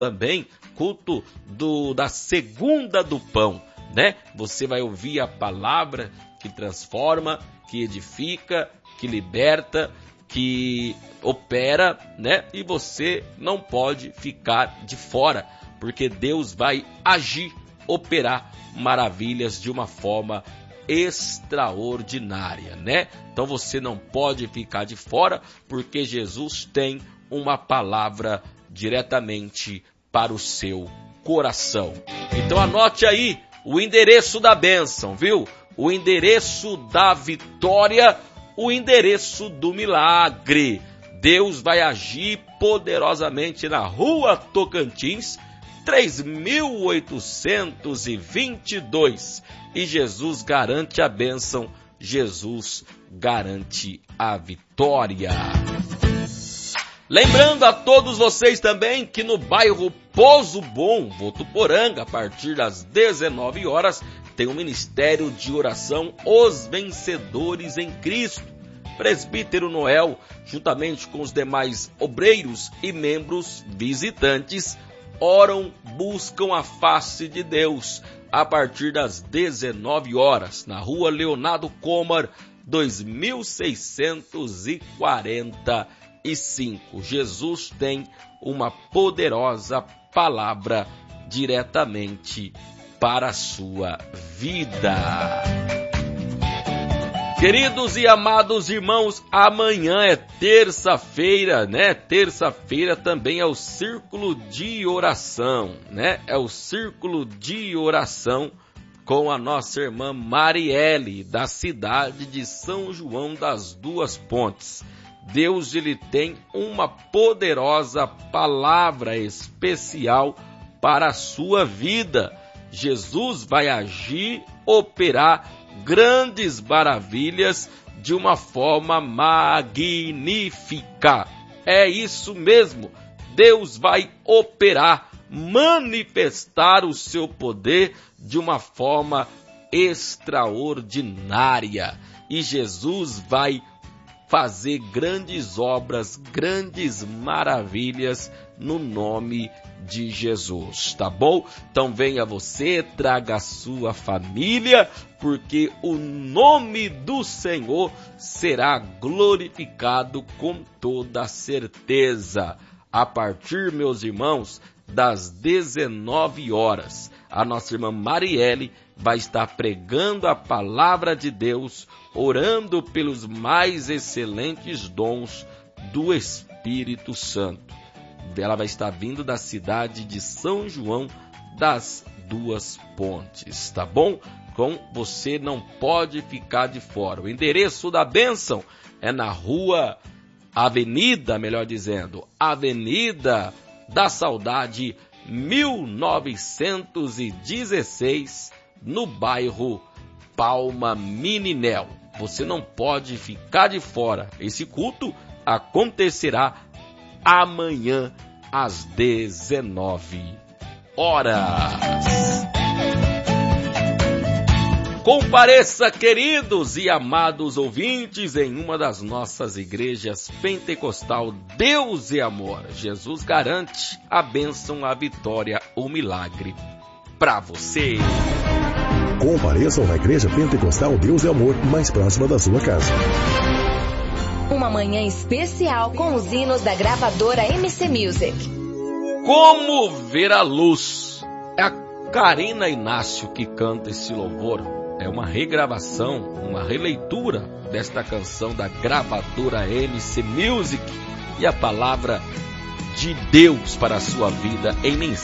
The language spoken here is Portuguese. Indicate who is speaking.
Speaker 1: também culto da segunda do pão, né? Você vai ouvir a palavra que transforma, que edifica, que liberta, que opera, né? E você não pode ficar de fora, porque Deus vai agir, operar maravilhas de uma forma extraordinária, né? Então você não pode ficar de fora, porque Jesus tem uma palavra diretamente para o seu coração. Então anote aí o endereço da bênção, viu? O endereço da vitória, o endereço do milagre. Deus vai agir poderosamente na Rua Tocantins, 3822. E Jesus garante a bênção, Jesus garante a vitória. Lembrando a todos vocês também que no bairro Pozo Bom, Votuporanga, a partir das 19 horas, tem um ministério de oração Os Vencedores em Cristo. Presbítero Noel, juntamente com os demais obreiros e membros visitantes, oram, buscam a face de Deus, a partir das 19 horas, na Rua Leonardo Comar, 2645. Jesus tem uma poderosa palavra diretamente para a sua vida. Queridos e amados irmãos, amanhã é terça-feira, né? Terça-feira também é o círculo de oração, né? É o círculo de oração com a nossa irmã Marielle, da cidade de São João das Duas Pontes. Deus, ele tem uma poderosa palavra especial para a sua vida. Jesus vai agir, operar grandes maravilhas de uma forma magnífica. É isso mesmo. Deus vai operar, manifestar o seu poder de uma forma extraordinária. E Jesus vai fazer grandes obras, grandes maravilhas no nome de Jesus, tá bom? Então venha você, traga a sua família, porque o nome do Senhor será glorificado com toda certeza. A partir, meus irmãos, das 19 horas, a nossa irmã Marielle vai estar pregando a palavra de Deus, orando pelos mais excelentes dons do Espírito Santo. Ela vai estar vindo da cidade de São João das Duas Pontes, tá bom? Então você não pode ficar de fora. O endereço da bênção é na Avenida da Saudade, 1916, no bairro Palma Mininel. Você não pode ficar de fora. Esse culto acontecerá amanhã às 19 horas. Compareça, queridos e amados ouvintes, em uma das nossas igrejas pentecostal. Deus é amor. Jesus garante a bênção, a vitória, o milagre para você.
Speaker 2: Compareçam na igreja pentecostal Deus é amor, mais próxima da sua casa.
Speaker 3: Uma manhã especial com os hinos da gravadora MC Music.
Speaker 1: Como ver a luz. É a Karina Inácio que canta esse louvor. É uma regravação, uma releitura desta canção da gravadora MC Music. E a palavra de Deus para a sua vida em mensagem.